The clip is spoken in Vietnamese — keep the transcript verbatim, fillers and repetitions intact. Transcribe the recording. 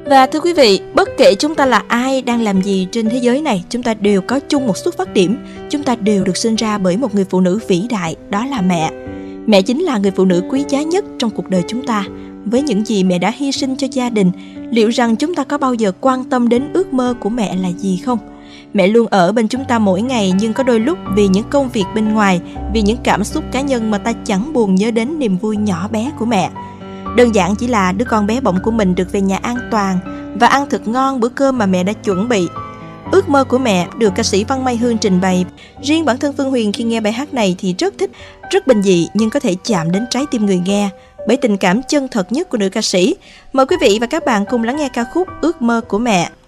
Và thưa quý vị, bất kể chúng ta là ai, đang làm gì trên thế giới này, chúng ta đều có chung một xuất phát điểm. Chúng ta đều được sinh ra bởi một người phụ nữ vĩ đại, đó là mẹ. Mẹ chính là người phụ nữ quý giá nhất trong cuộc đời chúng ta. Với những gì mẹ đã hy sinh cho gia đình, liệu rằng chúng ta có bao giờ quan tâm đến ước mơ của mẹ là gì không? Mẹ luôn ở bên chúng ta mỗi ngày, nhưng có đôi lúc vì những công việc bên ngoài, vì những cảm xúc cá nhân mà ta chẳng buồn nhớ đến niềm vui nhỏ bé của mẹ. Đơn giản chỉ là đứa con bé bỏng của mình được về nhà an toàn và ăn thật ngon bữa cơm mà mẹ đã chuẩn bị. Ước mơ của mẹ được ca sĩ Văn Mai Hương trình bày. Riêng bản thân Phương Huyền khi nghe bài hát này thì rất thích, rất bình dị nhưng có thể chạm đến trái tim người nghe bởi tình cảm chân thật nhất của nữ ca sĩ. Mời quý vị và các bạn cùng lắng nghe ca khúc Ước mơ của mẹ.